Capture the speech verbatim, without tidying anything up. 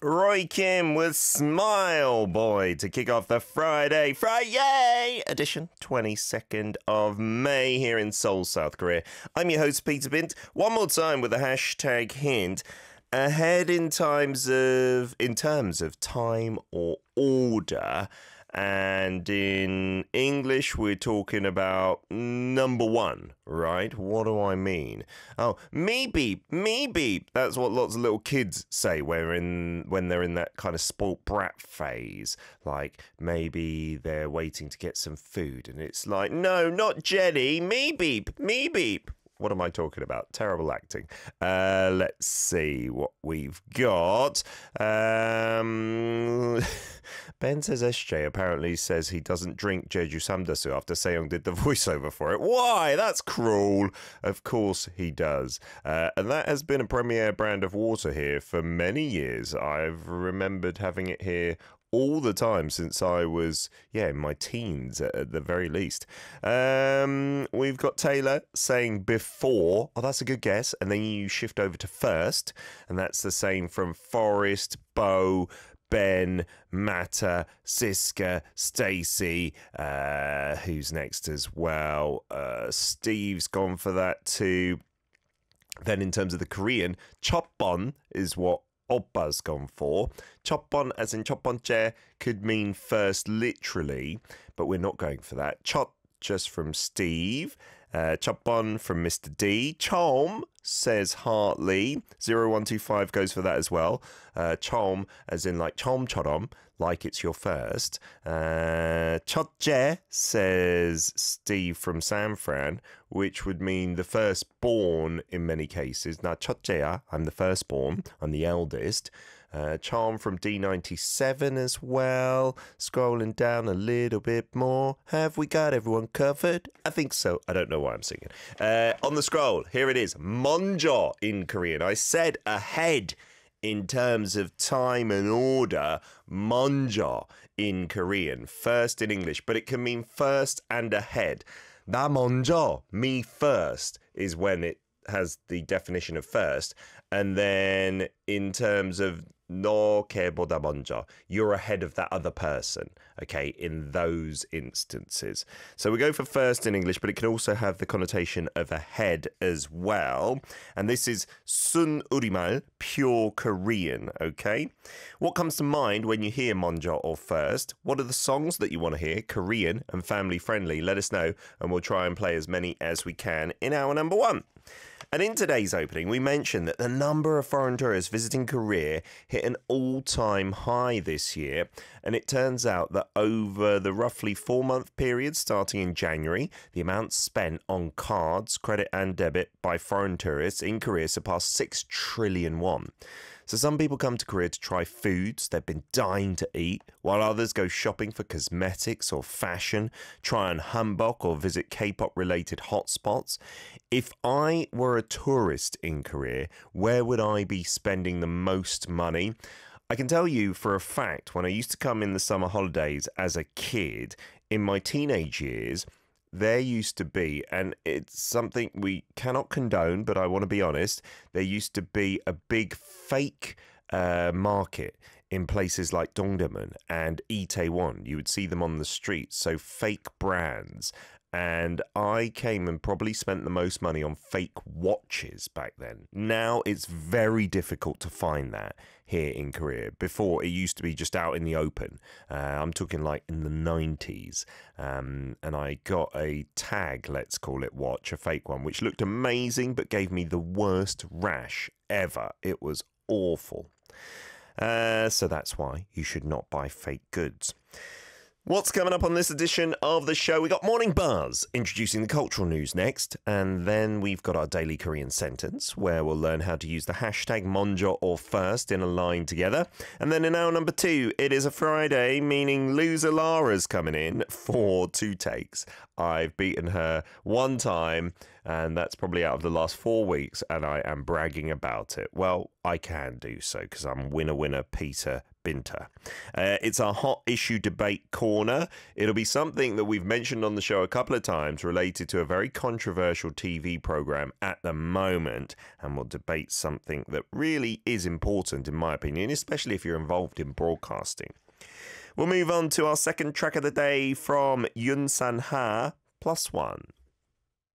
Roy Kim with Smile Boy to kick off the Friday, Friday edition, twenty-second of May here in Seoul, South Korea. I'm your host, Peter Bint. One more time with the hashtag hint. Ahead in times of, in terms of time or order. And in English, we're talking about number one, right? What do I mean? Oh, me beep, me beep. That's what lots of little kids say when they're in, when they're in that kind of spoilt brat phase. Like, maybe they're waiting to get some food, and it's like, no, not Jenny, me beep, me beep. What am I talking about? Terrible acting. Uh, let's see what we've got. Um, Ben says S J apparently says he doesn't drink Jeju Samdasu after Seong did the voiceover for it. Why? That's cruel. Of course he does. Uh, and that has been a premier brand of water here for many years. I've remembered having it here all the time since I was, yeah, in my teens at, at the very least. Um, we've got Taylor saying before. Oh, that's a good guess. And then you shift over to first. And that's the same from Forrest, Bo, Ben, Matta, Siska, Stacey, uh, who's next as well. Uh, Steve's gone for that too. Then in terms of the Korean, Chopbon is what Oppa's gone for. Chopbon, as in chopbonche, could mean first literally, but we're not going for that. Chot, just from Steve. Uh, Chopbon from Mister D. Chom, says Hartley. zero one two five goes for that as well. Uh, Chom, as in like chomchorom, like it's your first. Uh, Chotje, says Steve from San Fran, which would mean the firstborn in many cases. Now, Chotjeya, I'm the firstborn, I'm the eldest. Uh, Charm from D ninety-seven as well. Scrolling down a little bit more. Have we got everyone covered? I think so. I don't know why I'm singing. Uh, on the scroll, here it is. Monjo in Korean. I said ahead in terms of time and order. Monjo in Korean. First in English, but it can mean first and ahead. 나 먼저, me first, is when it has the definition of first. And then in terms of 너 걔보다 먼저, you're ahead of that other person, okay, in those instances. So we go for first in English, but it can also have the connotation of ahead as well. And this is 순 우리말, pure Korean, okay? What comes to mind when you hear 먼저 or first? What are the songs that you want to hear, Korean and family friendly? Let us know, and we'll try and play as many as we can in our number one. And in today's opening, we mentioned that the number of foreign tourists visiting Korea hit an all-time high this year. And it turns out that over the roughly four-month period starting in January, the amount spent on cards, credit and debit by foreign tourists in Korea surpassed six trillion won. So some people come to Korea to try foods they've been dying to eat, while others go shopping for cosmetics or fashion, try on hanbok or visit K-pop related hotspots. If I were a tourist in Korea, where would I be spending the most money? I can tell you for a fact, when I used to come in the summer holidays as a kid, in my teenage years, there used to be, and it's something we cannot condone, but I want to be honest, there used to be a big fake uh, market in places like Dongdaemun and Itaewon. You would see them on the streets, so fake brands. And I came and probably spent the most money on fake watches back then. Now it's very difficult to find that here in Korea. Before, it used to be just out in the open. Uh, I'm talking like in the nineties. Um, and I got a tag, let's call it, watch, a fake one, which looked amazing but gave me the worst rash ever. It was awful. Uh, so that's why you should not buy fake goods. What's coming up on this edition of the show? We got Morning Buzz introducing the cultural news next, and then we've got our daily Korean sentence where we'll learn how to use the hashtag 먼저 or first in a line together. And then in hour number two, it is a Friday, meaning loser Lara's coming in for two takes. I've beaten her one time, and that's probably out of the last four weeks, and I am bragging about it. Well, I can do so because I'm winner winner Peter Binta. Uh, it's our hot issue debate corner. It'll be something that we've mentioned on the show a couple of times related to a very controversial T V program at the moment, and we'll debate something that really is important in my opinion, especially if you're involved in broadcasting. We'll move on to our second track of the day from Yun San Ha, Plus One.